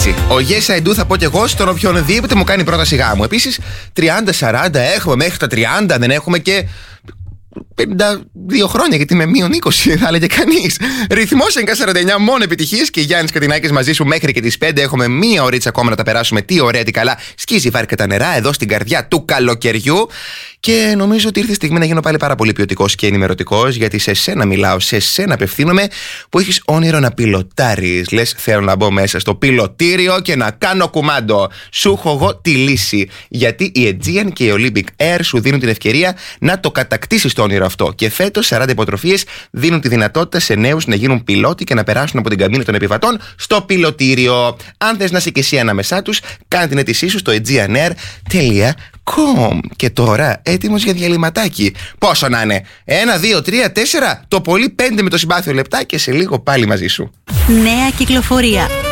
Έτσι. Ο Yes I Do θα πω κι εγώ στον οποιονδήποτε μου κάνει πρόταση γάμου. Επίσης, 30-40 έχουμε μέχρι τα 30, δεν έχουμε και 52 χρόνια, γιατί με μείον 20 θα έλεγε κανείς. Ρυθμός 949, μόνο επιτυχίες και Γιάννης Κατινάκης μαζί σου μέχρι και τις 5. Έχουμε μία ωρίτσα ακόμα να τα περάσουμε. Τι ωραία, τι καλά. Σκίζει η βάρκα τα νερά εδώ στην καρδιά του καλοκαιριού. Και νομίζω ότι ήρθε η στιγμή να γίνω πάλι πάρα πολύ ποιοτικός και ενημερωτικός, γιατί σε σένα μιλάω, σε σένα απευθύνομαι, που έχεις όνειρο να πιλοτάρεις. Λες, θέλω να μπω μέσα στο πιλοτήριο και να κάνω κουμάντο. Σου έχω εγώ τη λύση. Γιατί η Aegean και η Olympic Air σου δίνουν την ευκαιρία να το κατακτήσεις το όνειρο αυτό. Και φέτος 40 υποτροφίες δίνουν τη δυνατότητα σε νέους να γίνουν πιλότοι και να περάσουν από την καμπίνα των επιβατών στο πιλοτήριο. Αν θες να είσαι και εσύ ανάμεσά τους, κάνε την αίτησή σου στο aegeanair.com. Και τώρα έτοιμος για διαλυματάκι. Πόσο να είναι? 1, 2, 3, 4, το πολύ 5 με το συμπάθειο λεπτά και σε λίγο πάλι μαζί σου. Νέα κυκλοφορία.